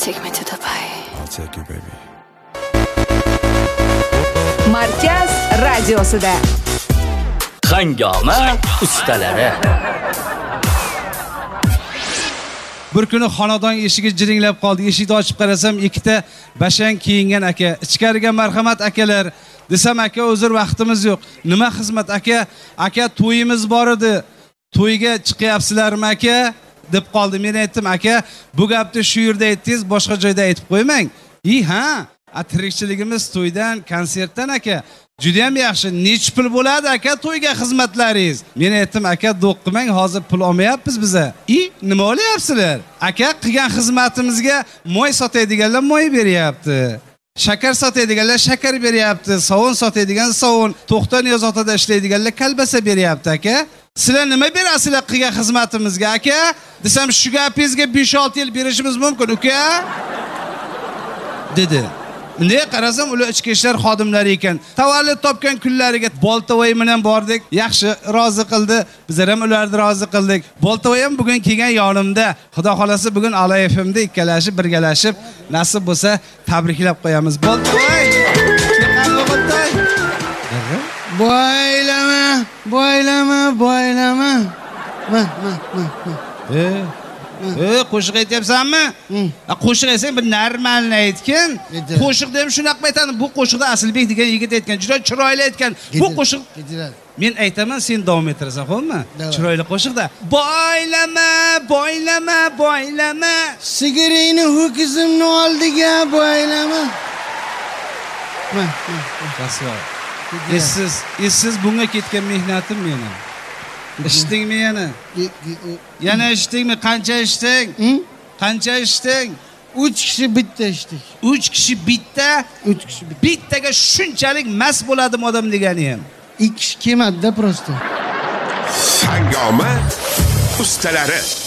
Take me to Dubai. I'll take you, baby. Markaz radiosida Hangoma ustalari. Bir kuni xonadon eshigi jiringlab qoldi. Eshikni ochib qarasam, ikkita bashang kiyingan aka. Ichkariga marhamat akalar. Desam, aka, o'zir vaqtimiz yo'q. Nima xizmat aka? Aka, to'yimiz bor edi. To'yga chiqyapsizlarmi aka? deb qoldi. Men aytdim, aka, bu gapni shu yerda aytdingiz, boshqa joyda aytib qo'ymang. Ha, tirikchiligimiz to'ydan, konsertdan aka. Juda ham yaxshi. Nech pul bo'ladi aka to'yga xizmatlaringiz? Men aytdim, aka, do'q qilmang, hozir pul olmayapmiz biza. Nima olyapsizlar? Aka, qilgan xizmatimizga moy sotadiganlar moy beryapti. Shakar sotadiganlar shakar beryapti. Sovun sotadigan sovun. To'xtan yozotida ishlaydiganlar kalbasa beryapti aka. Sizlar nima berasizlar qilgan xizmatimizga aka? Desam, shu gapingizga 5-6 yil berishimiz mumkin uka. dedi. Bunday qarasam, ular ichki ishlar xodimlari ekan. Tavallud topgan kunlariga Boltavoy bilan bordik. Yaxshi rozi qildi. Bizlar ham ularni rozi qildik. Boltavoy ham bugun kelgan yonimda. Xudo xolasa bugun Ala FM'da ikkalashib, birgalashib, nasib bo'lsa tabriklab qo'yamiz. Boltavoy! Boylama. Qo'shiq aytyapsanmi? Qo'shiq aytsang bir normalni aytgan. Qo'shiqda ham shunaqa aytadi. Bu qo'shiqda Asilbek degan yigit aytgan, juda chiroyli aytgan. Bu qo'shiq men aytaman, sen davom ettirasan, xo'pmi? Chiroyli qo'shiqda. Boylama. Sigiringni ho'kizimni oldiga boylama. Rasvo. Siz bunga ketgan mehnatim meni. Ishdingmi yana? Yana ishdingmi? Qancha ishding? Qancha ishding? 3 kishi bitta ishdik. 3 kishi bitta? 3 kishi bitta. Bittaga shunchalik mas bo'ladimi odam degani ham? 2 kishi kelmadi-da prosta. Hangoma ustalari.